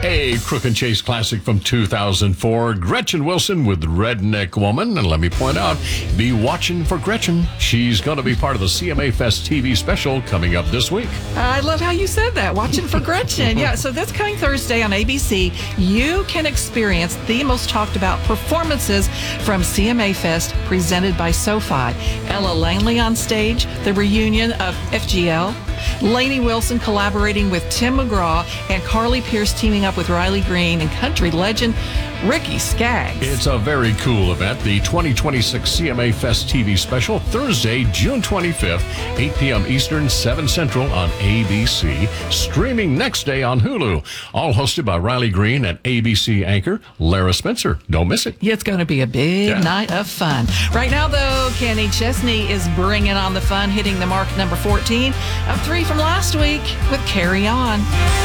A Crook and Chase classic from 2004. Gretchen Wilson with Redneck Woman. And let me point out, be watching for Gretchen. She's going to be part of the CMA Fest TV special coming up this week. I love how you said that, watching for Gretchen. Yeah, so this coming Thursday on ABC, you can experience the most talked about performances from CMA Fest presented by SoFi. Ella Langley on stage, the reunion of FGL, Lainey Wilson collaborating with Tim McGraw, and Carly Pearce teaming up with Riley Green and country legend Ricky Skaggs. It's a very cool event. The 2026 CMA Fest TV special, Thursday, June 25th, 8 p.m. Eastern, 7 Central on ABC. Streaming next day on Hulu. All hosted by Riley Green and ABC anchor Lara Spencer. Don't miss it. Yeah, it's going to be a big night of fun. Right now, though, Kenny Chesney is bringing on the fun, hitting the mark number 14, up 3 from last week with Carry On.